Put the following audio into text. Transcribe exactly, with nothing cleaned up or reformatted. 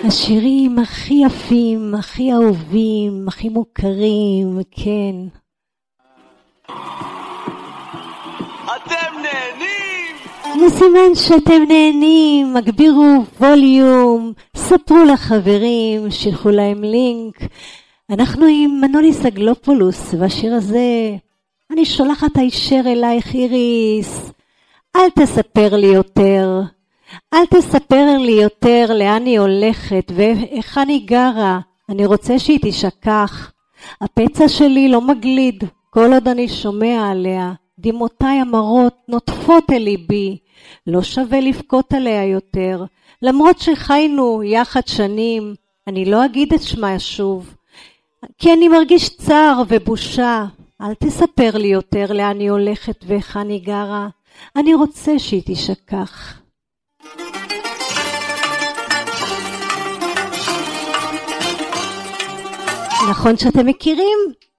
השירים הכי יפים, הכי אהובים, הכי מוכרים, כן. אתם נהנים? מסימן שאתם נהנים, הגבירו ווליום, ספרו לחברים, שילחו להם לינק. אנחנו עם מנולי סגלופולוס, והשיר הזה, אני שולחת הישר אלייך איריס, אל תספר לי יותר, אל תספר לי יותר לאן היא הולכת ואיך אני גרה, אני רוצה שהיא תשכח. הפצע שלי לא מגליד, כל עוד אני שומע עליה, דמעותיי המרות נוטפות אל ליבי, לא שווה לבכות עליה יותר, למרות שחיינו יחד שנים, אני לא אגיד את שמה שוב, כי אני מרגיש צער ובושה. אל תספר לי יותר לאן היא הולכת ואיך אני גרה, אני רוצה שהיא תשכח. נכון שאתם מכירים?